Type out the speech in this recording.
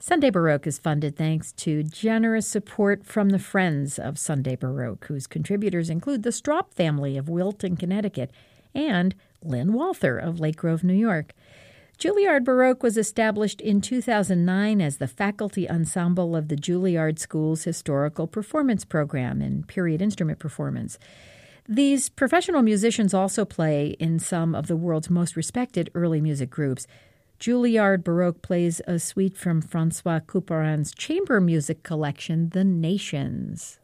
Sunday Baroque is funded thanks to generous support from the Friends of Sunday Baroque, whose contributors include the Stroup family of Wilton, Connecticut, and Lynn Walther of Lake Grove, New York. Juilliard Baroque was established in 2009 as the faculty ensemble of the Juilliard School's historical performance program in period instrument performance. These professional musicians also play in some of the world's most respected early music groups. Juilliard Baroque plays a suite from Francois Couperin's chamber music collection, The Nations.